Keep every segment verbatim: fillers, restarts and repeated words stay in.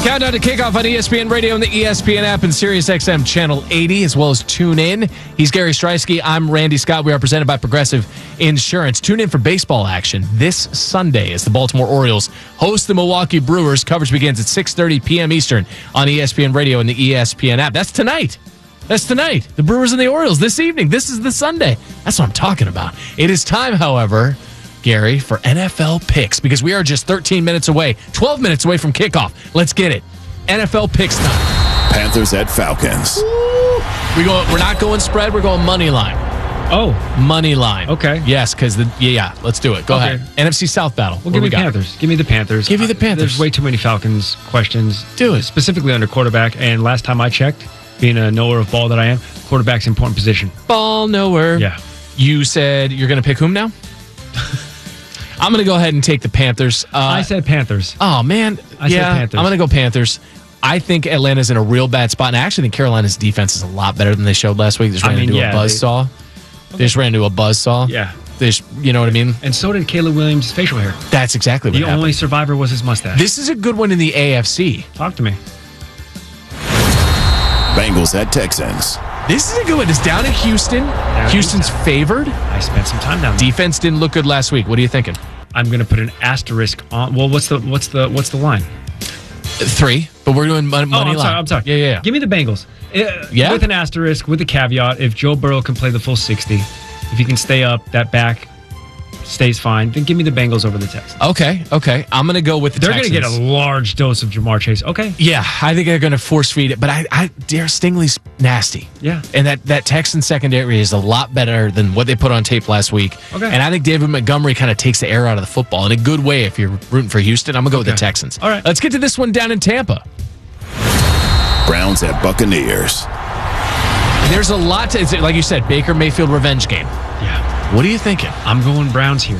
Countdown to kickoff on E S P N Radio and the E S P N app and Sirius X M Channel eighty, as well as tune in. He's Gary Streisky. I'm Randy Scott. We are presented by Progressive Insurance. Tune in for baseball action this Sunday as the Baltimore Orioles host the Milwaukee Brewers. Coverage begins at six thirty p.m. Eastern on E S P N Radio and the E S P N app. That's tonight. That's tonight. The Brewers and the Orioles this evening. This is the Sunday. That's what I'm talking about. It is time, however, Gary, for N F L picks, because we are just thirteen minutes away, twelve minutes away from kickoff. Let's get it. N F L picks time. Panthers at Falcons. We go. We're not going spread. We're going money line. Oh, money line. Okay. Yes, because the yeah, yeah. Let's do it. Go okay. ahead. N F C South battle. Well, give me Panthers. Give me the Panthers. Give you the Panthers. There's way too many Falcons questions. Do it. Specifically under quarterback. And last time I checked, being a knower of ball that I am, quarterback's an important position. Ball knower. Yeah. You said you're going to pick whom now? I'm going to go ahead and take the Panthers. Uh, I said Panthers. Oh, man. I yeah, said Panthers. I'm going to go Panthers. I think Atlanta's in a real bad spot, and I actually think Carolina's defense is a lot better than they showed last week. They just ran I mean, into yeah, a buzzsaw. They, okay. they just ran into a buzzsaw. Yeah. They just, you know what I mean? And so did Caleb Williams' facial hair. That's exactly what the happened. The only survivor was his mustache. This is a good one in the A F C. Talk to me. Bengals at Texans. This is a good one. It's down in Houston. Down Houston's Houston. favored. I spent some time down there. Defense didn't look good last week. What are you thinking? I'm going to put an asterisk on. Well, what's the what's the what's the line? Three, but we're doing money, money oh, I'm line. Sorry, I'm sorry. Yeah, yeah, yeah. Give me the Bengals. Uh, yeah. With an asterisk, with a caveat, if Joe Burrow can play the full sixty, if he can stay up, that back stays fine, then give me the Bengals over the Texans. Okay, okay. I'm going to go with the They're Texans. They're going to get a large dose of Jamar Chase. Okay. Yeah, I think they're going to force feed it, but I, I dare Stingley's nasty. Yeah. And that, that Texan secondary is a lot better than what they put on tape last week. Okay. And I think David Montgomery kind of takes the air out of the football in a good way if you're rooting for Houston. I'm going to go okay. with the Texans. All right. Let's get to this one down in Tampa. Browns at Buccaneers. There's a lot to, like you said, Baker Mayfield revenge game. Yeah. What are you thinking? I'm going Browns here.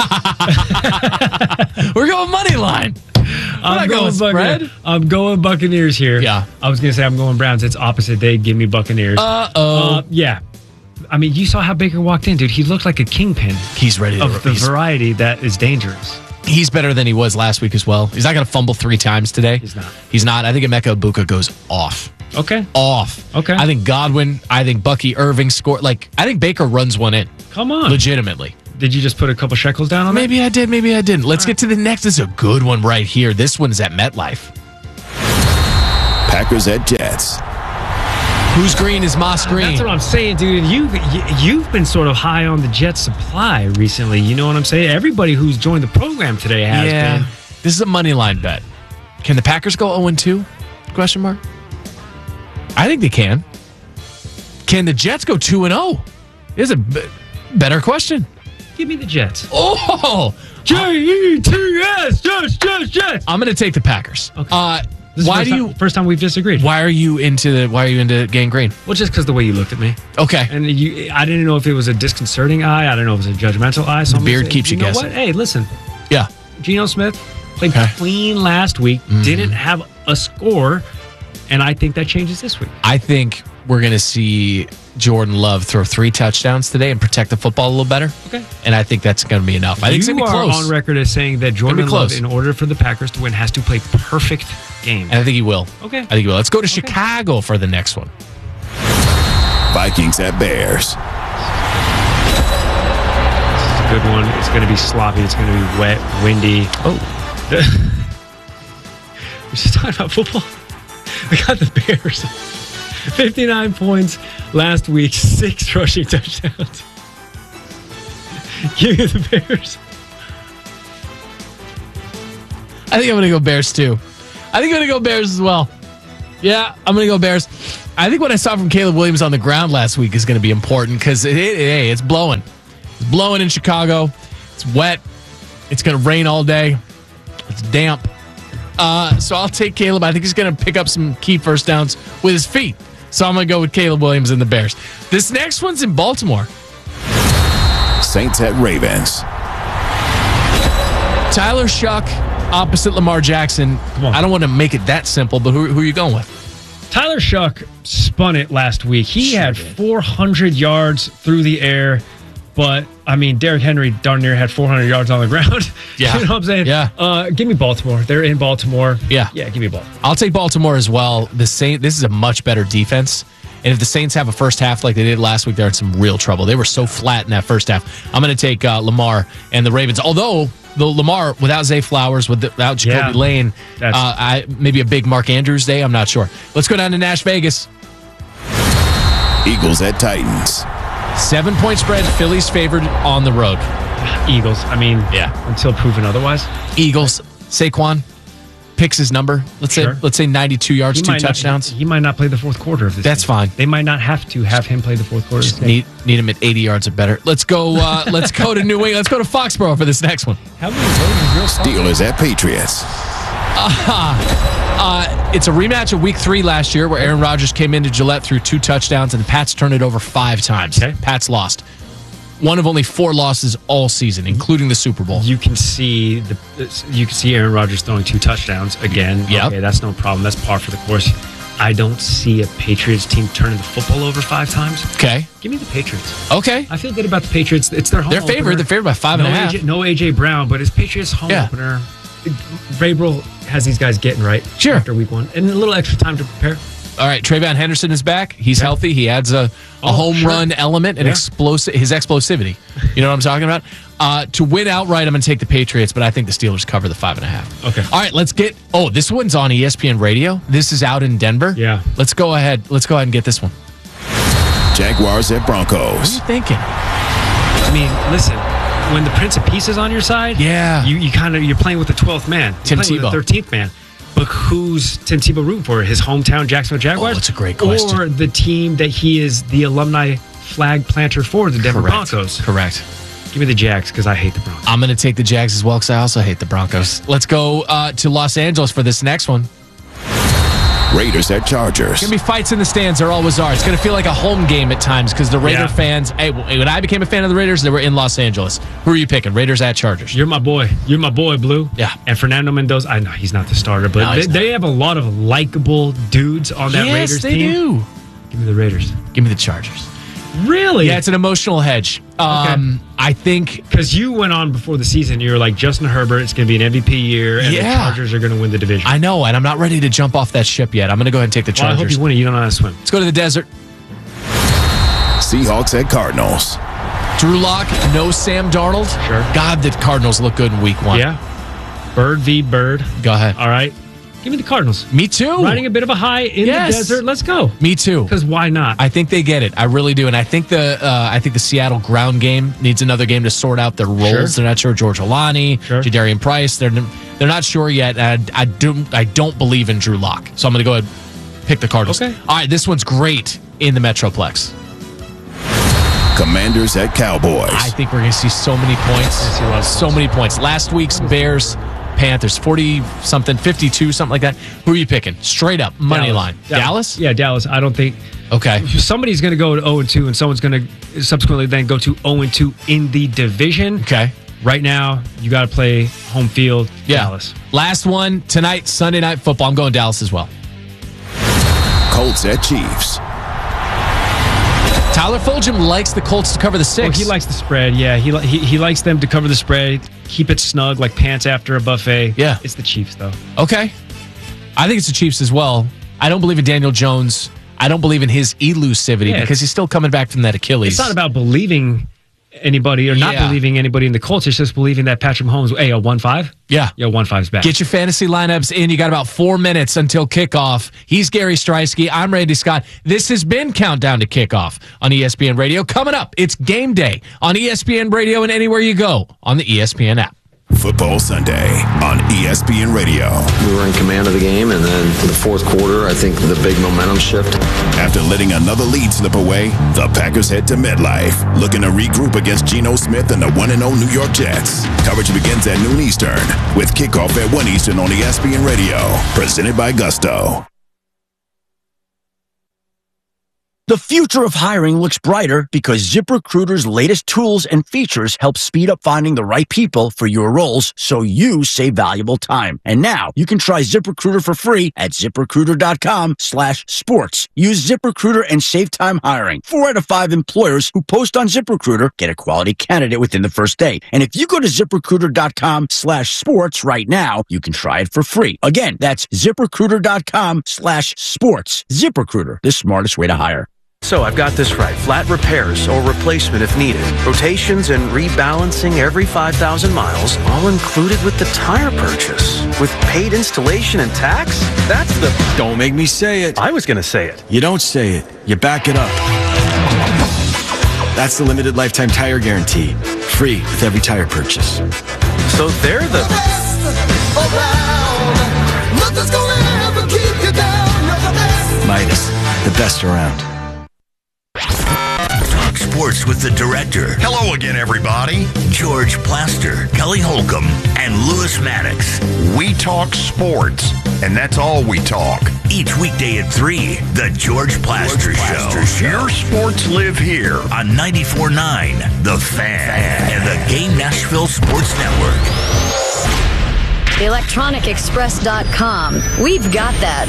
We're going money line. We're I'm not going, going spread. I'm going Buccaneers here. Yeah. I was going to say I'm going Browns. It's opposite day. Give me Buccaneers. Uh-oh. Uh, yeah. I mean, you saw how Baker walked in, dude. He looked like a kingpin. He's ready to Of the he's, variety that is dangerous. He's better than he was last week as well. He's not going to fumble three times today. He's not. He's not. I think Emeka Ibuka goes off. Okay. Off. Okay. I think Godwin, I think Bucky Irving score. Like, I think Baker runs one in. Come on. Legitimately. Did you just put a couple shekels down on maybe that? I did, maybe I didn't. Let's All get right. to the next. This is a good one right here. This one is at MetLife. Packers at Jets. Who's green is Moss Green. That's what I'm saying, dude. You've, you've been sort of high on the Jets supply recently. You know what I'm saying? Everybody who's joined the program today has yeah. been. This is a money line bet. Can the Packers go oh and two? Question mark. I think they can. Can the Jets go two and oh? Is a b- better question. Give me the Jets. Oh! J E T S! Jets, Jets, Jets! I'm going to take the Packers. Okay. Uh, This why is do time, you? First time we've disagreed. Why are you into the? Why are you into Gang Green? Well, just because the way you looked at me. Okay. And you, I didn't know if it was a disconcerting eye. I don't know if it was a judgmental eye. So the I'm beard say, keeps you, you know guessing. What? Hey, listen. Yeah. Geno Smith played okay. clean last week. Mm-hmm. Didn't have a score, and I think that changes this week. I think we're going to see Jordan Love throw three touchdowns today and protect the football a little better. Okay. And I think that's going to be enough. I think you it's going to be close. You are on record as saying that Jordan Love, in order for the Packers to win, has to play perfect game. And I think he will. Okay. I think he will. Let's go to okay. Chicago for the next one. Vikings at Bears. It's a good one. It's going to be sloppy. It's going to be wet, windy. Oh. We're just talking about football. We got the Bears. fifty-nine points last week, six rushing touchdowns. Give me the Bears. I think I'm going to go Bears too. I think I'm going to go Bears as well. Yeah, I'm going to go Bears. I think what I saw from Caleb Williams on the ground last week is going to be important because it, it, hey, it's blowing. It's blowing in Chicago. It's wet. It's going to rain all day. It's damp. Uh, so I'll take Caleb. I think he's going to pick up some key first downs with his feet. So I'm going to go with Caleb Williams and the Bears. This next one's in Baltimore. Saints at Ravens. Tyler Shuck opposite Lamar Jackson. Come on. I don't want to make it that simple, but who, who are you going with? Tyler Shuck spun it last week. He sure had did. four hundred yards through the air, but I mean, Derrick Henry darn near had four hundred yards on the ground. Yeah. You know what I'm saying? Yeah. Uh, give me Baltimore. They're in Baltimore. Yeah. Yeah, give me Baltimore. I'll take Baltimore as well. The Saint, this is a much better defense. And if the Saints have a first half like they did last week, they're in some real trouble. They were so flat in that first half. I'm going to take uh, Lamar and the Ravens. Although, the Lamar, without Zay Flowers, without Jacoby Yeah. Lane, uh, That's- I, maybe a big Mark Andrews day. I'm not sure. Let's go down to Nash Vegas. Eagles at Titans. Seven-point spread. Phillies favored on the road. Eagles. I mean, Yeah. until proven otherwise. Eagles. Saquon picks his number. Let's Sure. say let's say ninety-two yards, He two might not- touchdowns. he might not play the fourth quarter of this. That's game. fine. They might not have to have him play the fourth quarter. Just of this game. need need him at eighty yards or better. Let's go. Uh, let's go to New England. Let's go to Foxborough for this next one. How many votes real Steelers at Patriots. Uh, it's a rematch of Week Three last year, where Aaron Rodgers came into Gillette, threw two touchdowns, and the Pats turned it over five times. Okay. Pats lost. One of only four losses all season, including the Super Bowl. You can see the you can see Aaron Rodgers throwing two touchdowns again. Yep. Okay, that's no problem. That's par for the course. I don't see a Patriots team turning the football over five times. Okay. Give me the Patriots. Okay. I feel good about the Patriots. It's their home They're favored. opener. They're favored by five no and a half. A J, no A J Brown, but it's Patriots home Yeah. opener. Vrabel has these guys getting right Sure. after week one, and a little extra time to prepare. All right. Trayvon Henderson is back. He's Yeah. healthy. He adds a, a Oh, home sure. run element and Yeah. explosive his explosivity. You know what I'm talking about? Uh, to win outright, I'm going to take the Patriots, but I think the Steelers cover the five and a half. Okay. All right. Let's get. Oh, this one's on E S P N Radio. This is out in Denver. Yeah. Let's go ahead. Let's go ahead and get this one. Jaguars at What are Broncos. you thinking? I mean, listen, when the Prince of Peace is on your side, Yeah. you, you kind of you're playing with the twelfth man, you're Tim playing with Tebow. the thirteenth man. But who's Tim Tebow rooting for? His hometown Jacksonville Jaguars? Oh, that's a great question. Or the team that he is the alumni flag planter for, the Denver Correct. Broncos? Correct. Give me the Jags because I hate the Broncos. I'm going to take the Jags as well because I also hate the Broncos. Let's go uh, to Los Angeles for this next one. Raiders at Chargers. Going to be fights in the stands. There always are. It's going to feel like a home game at times because the Raider Yeah. fans, hey, when I became a fan of the Raiders, they were in Los Angeles. Who are you picking? Raiders at Chargers? You're my boy. You're my boy, Blue. Yeah. And Fernando Mendoza, I know he's not the starter, but No, they, he's not. they have a lot of likable dudes on that yes, Raiders they team. do. Give me the Raiders. Give me the Chargers. Really? Yeah, it's an emotional hedge. Um, I think Because you went on before the season, you were like, Justin Herbert, it's going to be an M V P year, and Yeah. the Chargers are going to win the division. I know, and I'm not ready to jump off that ship yet. I'm going to go ahead and take the well, I Chargers. hope you win it. You don't know how to swim. Let's go to the desert. Seahawks at Cardinals. Drew Lock, no Sam Darnold. Sure. God, the Cardinals look good in week one. Yeah. Bird v. Bird. Go ahead. All right. Give me the Cardinals. Me too. Riding a bit of a high in Yes. the desert. Let's go. Me too. Because why not? I think they get it. I really do, and I think the uh, I think the Seattle ground game needs another game to sort out their roles. Sure. They're not sure George Olani, Sure. Jadarian Price. They're they're not sure yet. And I, I don't I don't believe in Drew Lock, so I'm going to go ahead and pick the Cardinals. Okay. All right, this one's great in the Metroplex. Commanders at Cowboys. I think we're going to see so many points. see a lot of So points. many points. Last week's Bears. Panthers, forty something, fifty-two, something like that. Who are you picking? Straight up, money Dallas. line. Dallas? Yeah, Dallas. I don't think Okay. somebody's going to go to oh and two, and someone's going to subsequently then go to oh and two in the division. Okay. Right now, you got to play home field. Yeah. Dallas. Last one tonight, Sunday Night Football. I'm going Dallas as well. Colts at Chiefs. Tyler Fulgham likes the Colts to cover the Oh, six. he likes the spread. Yeah, he, li- he he likes them to cover the spread, keep it snug like pants after a buffet. Yeah. It's the Chiefs, though. Okay. I think it's the Chiefs as well. I don't believe in Daniel Jones. I don't believe in his elusivity Yeah, because he's still coming back from that Achilles. It's not about believing anybody or not Yeah. believing anybody in the Colts. It's just believing that Patrick Mahomes, hey, a one five? Yeah. Yeah, one five's back. Get your fantasy lineups in. You got about four minutes until kickoff. He's Gary Streisky. I'm Randy Scott. This has been Countdown to Kickoff on E S P N Radio. Coming up, it's game day on E S P N Radio and anywhere you go on the E S P N app. Football Sunday on E S P N Radio. We were in command of the game, and then in the fourth quarter, I think the big momentum shift. After letting another lead slip away, the Packers head to MetLife, looking to regroup against Geno Smith and the one and oh New York Jets. Coverage begins at noon Eastern, with kickoff at one Eastern on E S P N Radio, presented by Gusto. The future of hiring looks brighter because ZipRecruiter's latest tools and features help speed up finding the right people for your roles so you save valuable time. And now you can try ZipRecruiter for free at ZipRecruiter.com slash sports. Use ZipRecruiter and save time hiring. Four out of five employers who post on ZipRecruiter get a quality candidate within the first day. And if you go to ZipRecruiter.com slash sports right now, you can try it for free. Again, that's ZipRecruiter.com slash sports. ZipRecruiter, the smartest way to hire. So I've got this right. Flat repairs or replacement if needed. Rotations and rebalancing every five thousand miles, all included with the tire purchase. With paid installation and tax? That's the... Don't make me say it. I was going to say it. You don't say it. You back it up. That's the limited lifetime tire guarantee. Free with every tire purchase. So they're the... best around. Nothing's gonna ever keep you down. You're the best. Midas, the best around. Talk sports with the director. Hello again, everybody. George Plaster, Kelly Holcomb, and Lewis Maddox. We talk sports, and that's all we talk. Each weekday at three, The George Plaster, George Plaster Show. Show. Your sports live here On ninety-four point nine, The Fan, and the Game Nashville Sports Network. electronic express dot com. We've got that.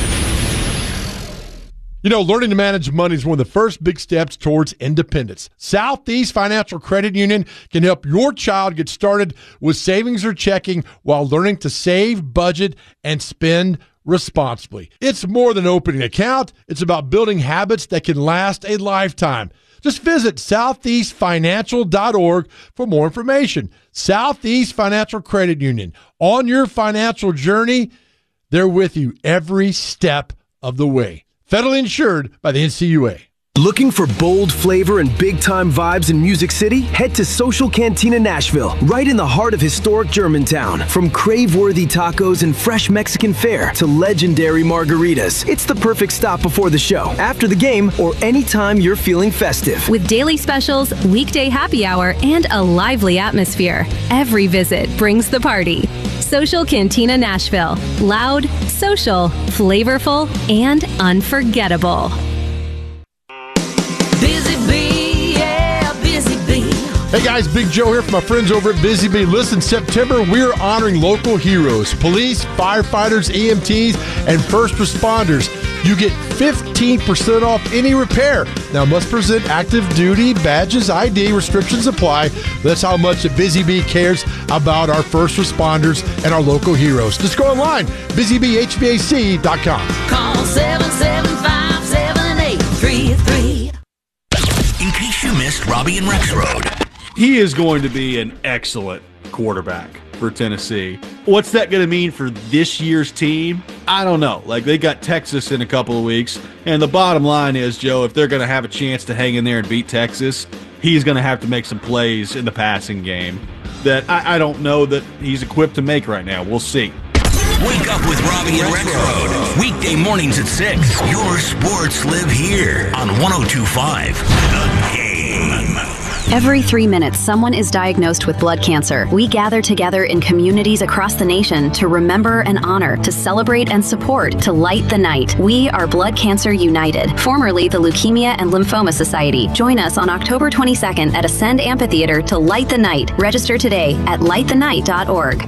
You know, learning to manage money is one of the first big steps towards independence. Southeast Financial Credit Union can help your child get started with savings or checking while learning to save, budget, and spend responsibly. It's more than opening an account. It's about building habits that can last a lifetime. Just visit southeast financial dot org for more information. Southeast Financial Credit Union. On your financial journey, they're with you every step of the way. Federally insured by the N C U A. Looking for bold flavor and big-time vibes in Music City? Head to Social Cantina Nashville, right in the heart of historic Germantown. From crave-worthy tacos and fresh Mexican fare to legendary margaritas, it's the perfect stop before the show, after the game, or anytime you're feeling festive. With daily specials, weekday happy hour, and a lively atmosphere, every visit brings the party. Social Cantina Nashville. Loud, social, flavorful, and unforgettable. Busy Bee, yeah, Busy Bee. Hey guys, Big Joe here from my friends over at Busy Bee. Listen, September, we're honoring local heroes, police, firefighters, E M Ts, and first responders. You get fifteen percent off any repair. Now, must present active duty badges, I D, restrictions apply. That's how much the Busy Bee cares about our first responders and our local heroes. Just go online, busy bee h v a c dot com. Call seven seven five, seven eight three three. In case you missed Robbie and Rexroad. He is going to be an excellent quarterback for Tennessee. What's that going to mean for this year's team? I don't know. Like, they got Texas in a couple of weeks, and the bottom line is, Joe, if they're going to have a chance to hang in there and beat Texas, he's going to have to make some plays in the passing game that I, I don't know that he's equipped to make right now. We'll see. Wake up with Robbie and Rexroad. Weekday mornings at six. Your sports live here on one oh two point five The Game. Every three minutes, someone is diagnosed with blood cancer. We gather together in communities across the nation to remember and honor, to celebrate and support, to light the night. We are Blood Cancer United, formerly the Leukemia and Lymphoma Society. Join us on October twenty-second at Ascend Amphitheater to light the night. Register today at light the night dot org.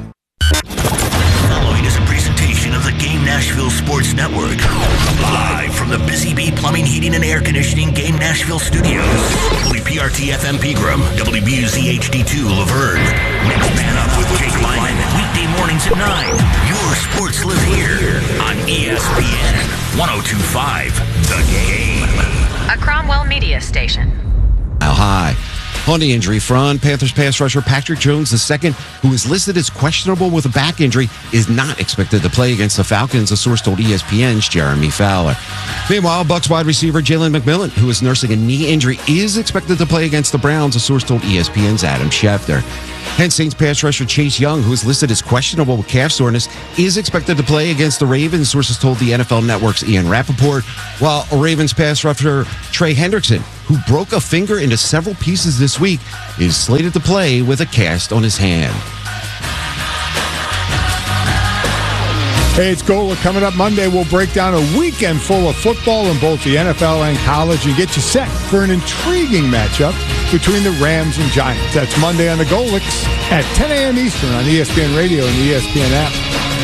Following is a presentation of the Game Nashville Sports Network. Live from the Busy Bee Plumbing, Heating, and Air Conditioning Game Nashville Studios. W P R T F M Pegram, W B U Z H D two Laverne. Mix Man Up with Jake Lyman. Weekday mornings at nine. Your sports live here on E S P N one oh two point five The Game. A Cromwell Media Station. Mile high. On the injury front, Panthers pass rusher Patrick Jones the second, who is listed as questionable with a back injury, is not expected to play against the Falcons, a source told E S P N's Jeremy Fowler. Meanwhile, Bucs wide receiver Jalen McMillan, who is nursing a knee injury, is expected to play against the Browns, a source told E S P N's Adam Schefter. And Saints pass rusher Chase Young, who is listed as questionable with calf soreness, is expected to play against the Ravens, sources told the N F L Network's Ian Rappaport, while Ravens pass rusher Trey Hendrickson, who broke a finger into several pieces this week, is slated to play with a cast on his hand. Hey, it's Gola. Coming up Monday, we'll break down a weekend full of football in both the N F L and college and get you set for an intriguing matchup between the Rams and Giants. That's Monday on the Golix at ten a.m. Eastern on E S P N Radio and the E S P N app.